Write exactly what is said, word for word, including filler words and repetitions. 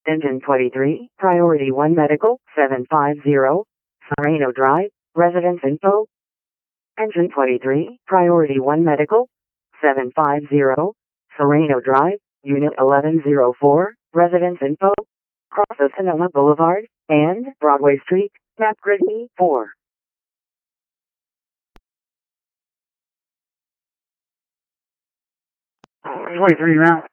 Engine twenty-three, Priority one Medical, seven five zero, Sereno Drive, Residence Info. Engine twenty-three, Priority one Medical, seven five zero, Sereno Drive, Unit eleven oh four, Residence Info. Cross of Sonoma Boulevard and Broadway Street, map grid E four. twenty-three route.